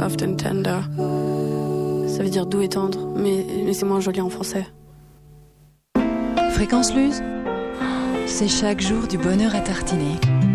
soft and tender. Ça veut dire doux et tendre, mais c'est moins joli en français. Fréquence Luz, c'est chaque jour du bonheur à tartiner.